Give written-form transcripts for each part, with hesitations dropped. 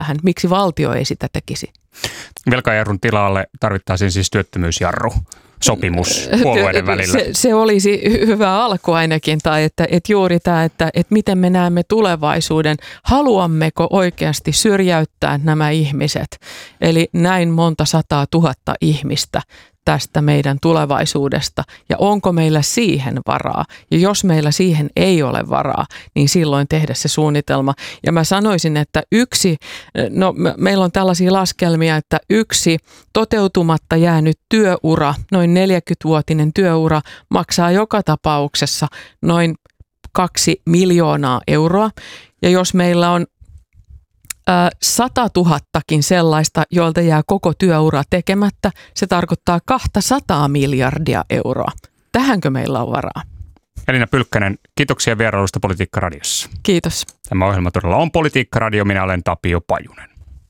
päähän. Miksi valtio ei sitä tekisi? Velkajarrun tilalle tarvittaisiin siis työttömyysjarru. Sopimus puolueiden välillä. Se olisi hyvä alku ainakin, tai että juuri tämä, että miten me näemme tulevaisuuden. Haluammeko oikeasti syrjäyttää nämä ihmiset, eli näin monta 100 000 ihmistä tästä meidän tulevaisuudesta, ja onko meillä siihen varaa? Ja jos meillä siihen ei ole varaa, niin silloin tehdä se suunnitelma. Ja mä sanoisin, että meillä on tällaisia laskelmia, että yksi toteutumatta jäänyt työura, noin 40-vuotinen työura, maksaa joka tapauksessa noin 2 miljoonaa euroa. Ja jos meillä on 100 000 sellaista, joilta jää koko työura tekemättä, se tarkoittaa 200 miljardia euroa. Tähänkö meillä on varaa? Elina Pylkkänen, kiitoksia vierailusta Politiikka-radiossa. Kiitos. Tämä ohjelma todella on Politiikka-radio. Minä olen Tapio Pajunen.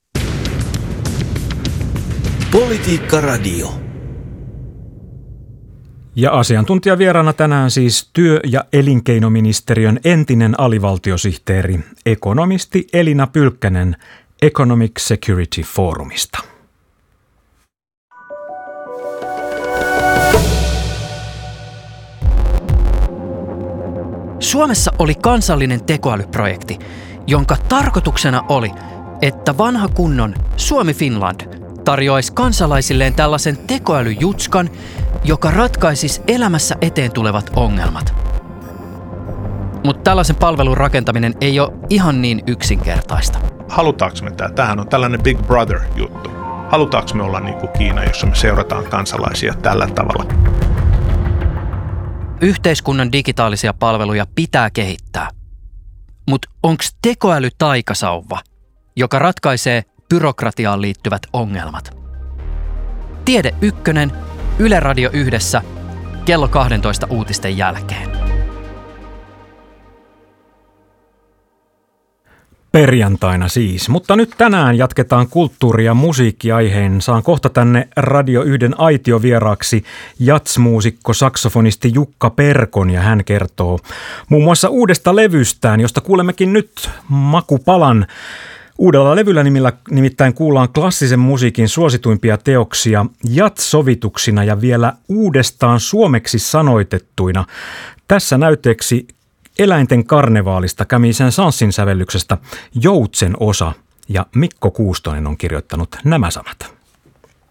Politiikka-radio. Ja asiantuntijavieraana tänään siis työ- ja elinkeinoministeriön entinen alivaltiosihteeri, ekonomisti Elina Pylkkänen Economic Security Forumista. Suomessa oli kansallinen tekoälyprojekti, jonka tarkoituksena oli, että vanha kunnon Suomi Finland tarjoaisi kansalaisilleen tällaisen tekoälyjutskan, joka ratkaisisi elämässä eteen tulevat ongelmat. Mutta tällaisen palvelun rakentaminen ei ole ihan niin yksinkertaista. Halutaanko me tämä? Tämähän on tällainen Big Brother-juttu. Halutaanko me olla niin kuin Kiina, jossa me seurataan kansalaisia tällä tavalla? Yhteiskunnan digitaalisia palveluja pitää kehittää. Mutta onko tekoäly taikasauva, joka ratkaisee byrokratiaan liittyvät ongelmat? Tiede Ykkönen, Yle Radio 1, kello 12 uutisten jälkeen. Perjantaina siis, mutta nyt tänään jatketaan kulttuuri- ja musiikkiaiheen. Saan kohta tänne Radio 1 aitiovieraaksi jazzmuusikko, saksofonisti Jukka Perkon, ja hän kertoo muun muassa uudesta levystään, josta kuulemmekin nyt makupalan. Uudella levyllä nimittäin kuullaan klassisen musiikin suosituimpia teoksia jazz-sovituksina ja vielä uudestaan suomeksi sanoitettuina. Tässä näytteeksi Eläinten karnevaalista Camille Saint-Saënsin sävellyksestä Joutsen osa, ja Mikko Kuustonen on kirjoittanut nämä sanat.